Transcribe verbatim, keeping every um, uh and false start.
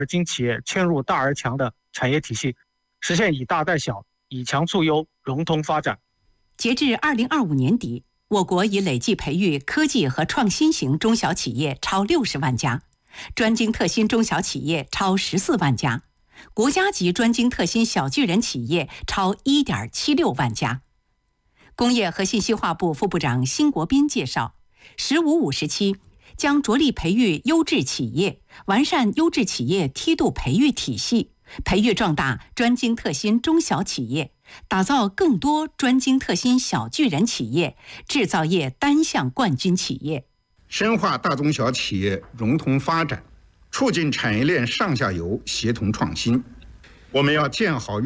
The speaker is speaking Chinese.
经企业嵌入大而强的产业体系，实现以大带小、以强促优、融通发展。 截至二零二五年底，我国已累计培育科技和创新型中小企业超六十万家，专精特新中小企业超十四万家，国家级专精特新小巨人企业超一点七六万家。工业和信息化部副部长辛国斌介绍，十五五时期将着力培育优质企业，完善优质企业梯度培育体系，培育壮大专精特新中小企业，打造更多专精特新小巨人企业，制造业单项冠军企业， 深化大中小企业融通发展，促进产业链上下游协同创新。我们要建好